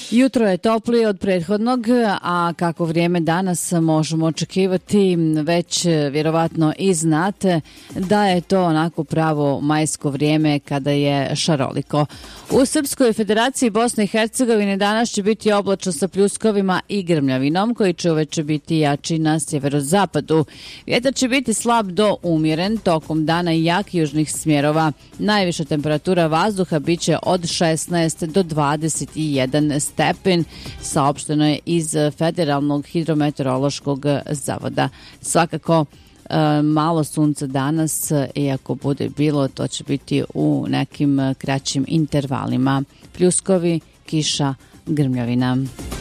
Jutro je toplije od prethodnog, a kako vrijeme danas možemo očekivati, već vjerovatno i znate da je to onako pravo majsko vrijeme kada je šaroliko. U Srpskoj Federaciji Bosne i Hercegovine danas će biti oblačno sa pljuskovima i grmljavinom koji će uveče biti jači na sjeverozapadu. Vjetar će biti slab do umjeren, tokom dana i jak južnih smjerova. Najviša temperatura vazduha bit će od 16 do 21 stepen, saopšteno je iz Federalnog hidrometeorološkog zavoda. Svakako malo sunca danas, iako bude bilo, to će biti u nekim kraćim intervalima. Pljuskovi, kiša, grmljavina.